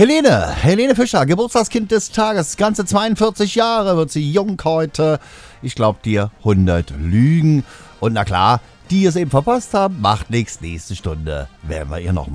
Helene Fischer, Geburtstagskind des Tages, ganze 42 Jahre wird sie jung heute. Ich glaub dir 100 Lügen. Und na klar, die es eben verpasst haben, macht nichts. Nächste Stunde werden wir ihr nochmal